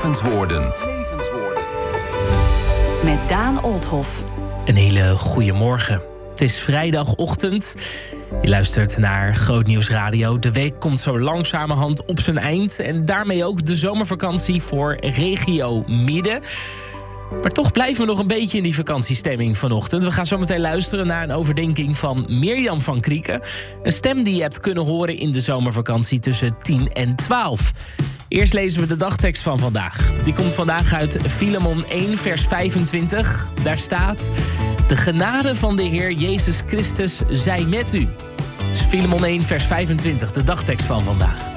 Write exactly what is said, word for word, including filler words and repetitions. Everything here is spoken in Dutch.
Levenswoorden. Levenswoorden. Met Daan Olthoff. Een hele goede morgen. Het is vrijdagochtend. Je luistert naar Groot Nieuws Radio. De week komt zo langzamerhand op zijn eind. En daarmee ook de zomervakantie voor regio Midden. Maar toch blijven we nog een beetje in die vakantiestemming vanochtend. We gaan zo meteen luisteren naar een overdenking van Mirjam van Krieken. Een stem die je hebt kunnen horen in de zomervakantie tussen tien en twaalf. Eerst lezen we de dagtekst van vandaag. Die komt vandaag uit Filemon één, vers vijfentwintig. Daar staat: de genade van de Heer Jezus Christus zij met u. Dus Filemon één, vers vijfentwintig, de dagtekst van vandaag.